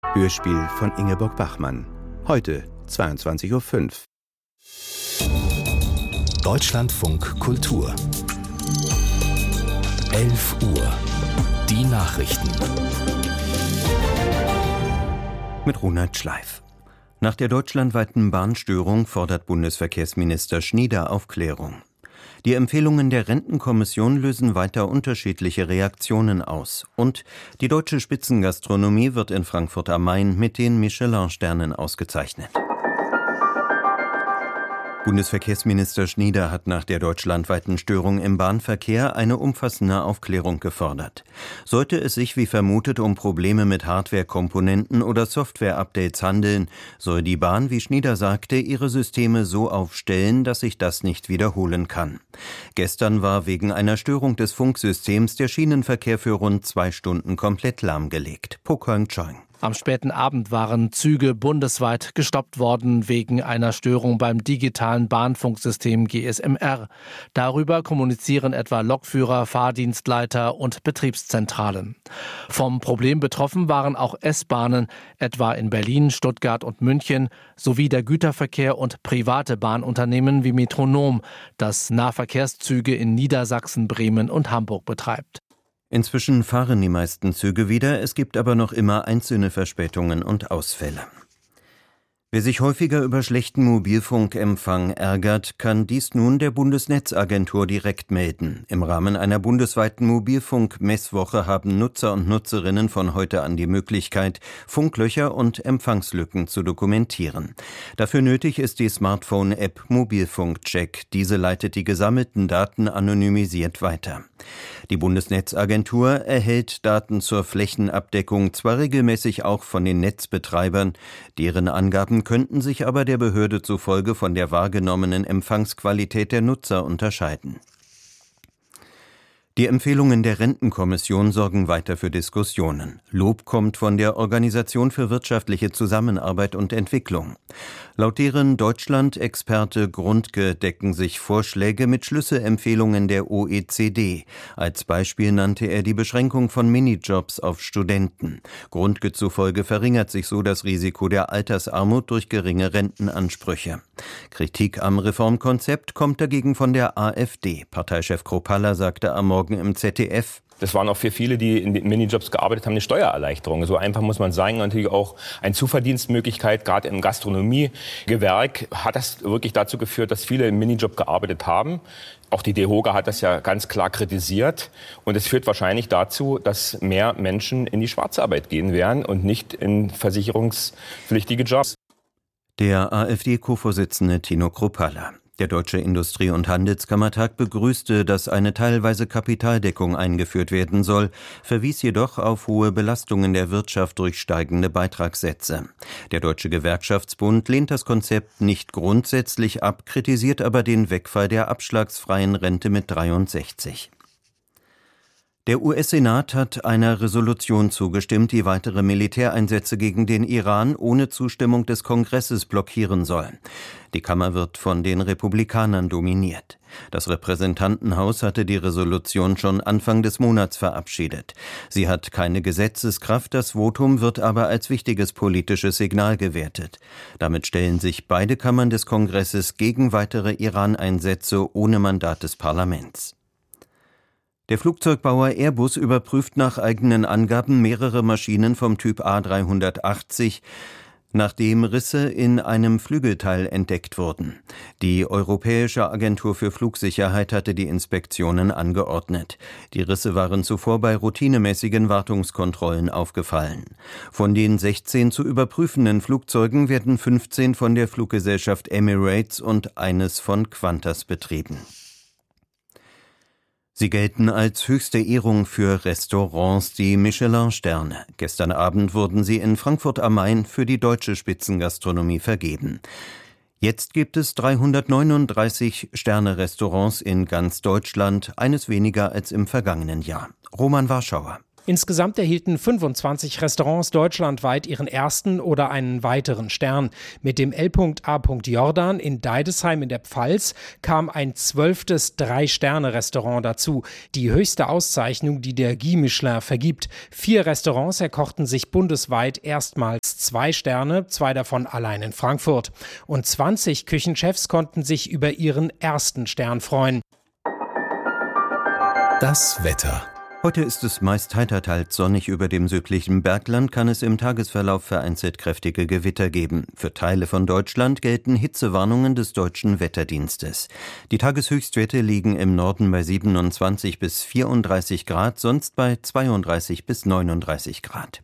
Hörspiel von Ingeborg Bachmann. Heute 22:05 Uhr. Deutschlandfunk Kultur. 11 Uhr. Die Nachrichten. Mit Ronald Schleif. Nach der deutschlandweiten Bahnstörung fordert Bundesverkehrsminister Schnieder Aufklärung. Die Empfehlungen der Rentenkommission lösen weiter unterschiedliche Reaktionen aus. Und die deutsche Spitzengastronomie wird in Frankfurt am Main mit den Michelin-Sternen ausgezeichnet. Bundesverkehrsminister Schnieder hat nach der deutschlandweiten Störung im Bahnverkehr eine umfassende Aufklärung gefordert. Sollte es sich wie vermutet um Probleme mit Hardware-Komponenten oder Software-Updates handeln, soll die Bahn, wie Schnieder sagte, ihre Systeme so aufstellen, dass sich das nicht wiederholen kann. Gestern war wegen einer Störung des Funksystems der Schienenverkehr für rund 2 Stunden komplett lahmgelegt. Pokhang Chang. Am späten Abend waren Züge bundesweit gestoppt worden wegen einer Störung beim digitalen Bahnfunksystem GSMR. Darüber kommunizieren etwa Lokführer, Fahrdienstleiter und Betriebszentralen. Vom Problem betroffen waren auch S-Bahnen, etwa in Berlin, Stuttgart und München, sowie der Güterverkehr und private Bahnunternehmen wie Metronom, das Nahverkehrszüge in Niedersachsen, Bremen und Hamburg betreibt. Inzwischen fahren die meisten Züge wieder, es gibt aber noch immer einzelne Verspätungen und Ausfälle. Wer sich häufiger über schlechten Mobilfunkempfang ärgert, kann dies nun der Bundesnetzagentur direkt melden. Im Rahmen einer bundesweiten Mobilfunk-Messwoche haben Nutzer und Nutzerinnen von heute an die Möglichkeit, Funklöcher und Empfangslücken zu dokumentieren. Dafür nötig ist die Smartphone-App Mobilfunkcheck. Diese leitet die gesammelten Daten anonymisiert weiter. Die Bundesnetzagentur erhält Daten zur Flächenabdeckung zwar regelmäßig auch von den Netzbetreibern, deren Angaben könnten sich aber der Behörde zufolge von der wahrgenommenen Empfangsqualität der Nutzer unterscheiden. Die Empfehlungen der Rentenkommission sorgen weiter für Diskussionen. Lob kommt von der Organisation für wirtschaftliche Zusammenarbeit und Entwicklung. Laut deren Deutschland-Experte Grundke decken sich Vorschläge mit Schlüsselempfehlungen der OECD. Als Beispiel nannte er die Beschränkung von Minijobs auf Studenten. Grundke zufolge verringert sich so das Risiko der Altersarmut durch geringe Rentenansprüche. Kritik am Reformkonzept kommt dagegen von der AfD. Parteichef Kropalla sagte am Morgen im ZDF: Das waren auch für viele, die in den Minijobs gearbeitet haben, eine Steuererleichterung. So einfach muss man sagen. Natürlich auch eine Zuverdienstmöglichkeit, gerade im Gastronomiegewerk hat das wirklich dazu geführt, dass viele im Minijob gearbeitet haben. Auch die DEHOGA hat das ja ganz klar kritisiert. Und es führt wahrscheinlich dazu, dass mehr Menschen in die Schwarzarbeit gehen werden und nicht in versicherungspflichtige Jobs. Der AfD-Co-Vorsitzende Tino Kropalla. Der Deutsche Industrie- und Handelskammertag begrüßte, dass eine teilweise Kapitaldeckung eingeführt werden soll, verwies jedoch auf hohe Belastungen der Wirtschaft durch steigende Beitragssätze. Der Deutsche Gewerkschaftsbund lehnt das Konzept nicht grundsätzlich ab, kritisiert aber den Wegfall der abschlagsfreien Rente mit 63. Der US-Senat hat einer Resolution zugestimmt, die weitere Militäreinsätze gegen den Iran ohne Zustimmung des Kongresses blockieren soll. Die Kammer wird von den Republikanern dominiert. Das Repräsentantenhaus hatte die Resolution schon Anfang des Monats verabschiedet. Sie hat keine Gesetzeskraft, das Votum wird aber als wichtiges politisches Signal gewertet. Damit stellen sich beide Kammern des Kongresses gegen weitere Iran-Einsätze ohne Mandat des Parlaments. Der Flugzeugbauer Airbus überprüft nach eigenen Angaben mehrere Maschinen vom Typ A380, nachdem Risse in einem Flügelteil entdeckt wurden. Die Europäische Agentur für Flugsicherheit hatte die Inspektionen angeordnet. Die Risse waren zuvor bei routinemäßigen Wartungskontrollen aufgefallen. Von den 16 zu überprüfenden Flugzeugen werden 15 von der Fluggesellschaft Emirates und eines von Qantas betrieben. Sie gelten als höchste Ehrung für Restaurants, die Michelin-Sterne. Gestern Abend wurden sie in Frankfurt am Main für die deutsche Spitzengastronomie vergeben. Jetzt gibt es 339 Sterne-Restaurants in ganz Deutschland, eines weniger als im vergangenen Jahr. Roman Warschauer. Insgesamt erhielten 25 Restaurants deutschlandweit ihren ersten oder einen weiteren Stern. Mit dem L.A. Jordan in Deidesheim in der Pfalz kam ein 12. 3-Sterne-Restaurant dazu. Die höchste Auszeichnung, die der Guide Michelin vergibt. 4 Restaurants erkochten sich bundesweit erstmals 2 Sterne, 2 davon allein in Frankfurt. Und 20 Küchenchefs konnten sich über ihren ersten Stern freuen. Das Wetter. Heute ist es meist heiter, teils sonnig. Über dem südlichen Bergland kann es im Tagesverlauf vereinzelt kräftige Gewitter geben. Für Teile von Deutschland gelten Hitzewarnungen des Deutschen Wetterdienstes. Die Tageshöchstwerte liegen im Norden bei 27 bis 34 Grad, sonst bei 32 bis 39 Grad.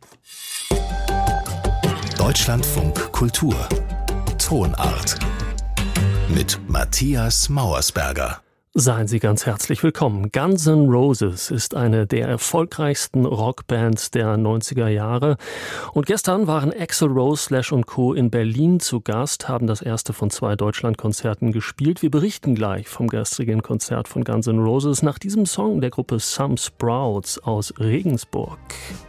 Deutschlandfunk Kultur. Tonart. Mit Matthias Mauersberger. Seien Sie ganz herzlich willkommen. Guns N' Roses ist eine der erfolgreichsten Rockbands der 90er Jahre. Und gestern waren Axl Rose, Slash & Co. in Berlin zu Gast, haben das erste von 2 Deutschlandkonzerten gespielt. Wir berichten gleich vom gestrigen Konzert von Guns N' Roses nach diesem Song der Gruppe Some Sprouts aus Regensburg.